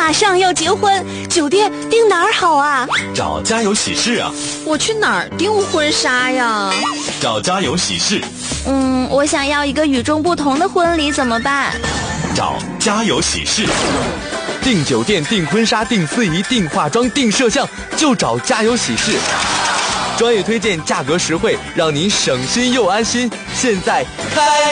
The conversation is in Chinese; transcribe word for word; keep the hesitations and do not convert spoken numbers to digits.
马上要结婚，酒店订哪儿好啊？ 找家有喜事啊。 我去哪儿订婚纱呀？ 找家有喜事。 嗯，我想要一个与众不同的婚礼，怎么办？ 找家有喜事。 订酒店、订婚纱、订司仪、订化妆、订摄像，就找家有喜事。专业推荐，价格实惠，让您省心又安心。现在开